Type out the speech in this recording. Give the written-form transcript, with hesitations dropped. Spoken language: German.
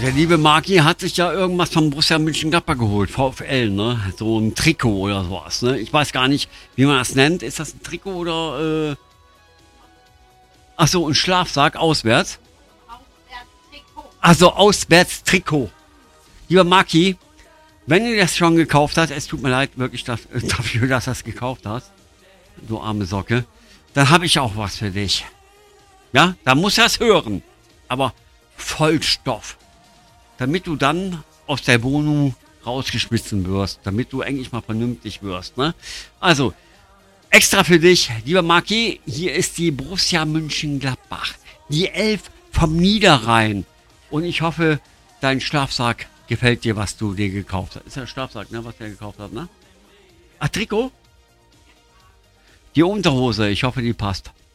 Der liebe Maki hat sich ja irgendwas von Borussia Mönchengladbach geholt, VfL, ne? So ein Trikot oder sowas, ne? Ich weiß gar nicht, wie man das nennt. Ist das ein Trikot oder, ach so, ein Schlafsack auswärts? Also Auswärtstrikot. Lieber Maki, wenn du das schon gekauft hast, es tut mir leid wirklich dafür, dass du das gekauft hast, du arme Socke, dann habe ich auch was für dich. Ja, da musst du das hören. Aber Vollstoff. Damit du dann aus der Wohnung rausgeschmissen wirst. Damit du eigentlich mal vernünftig wirst. Ne? Also, extra für dich, lieber Maki, hier ist die Borussia Mönchengladbach. Die 11 vom Niederrhein. Und ich hoffe, dein Schlafsack gefällt dir, was du dir gekauft hast. Ist ja ein Schlafsack, ne, was der gekauft hat, ne? Ach, Trikot? Die Unterhose, ich hoffe, die passt.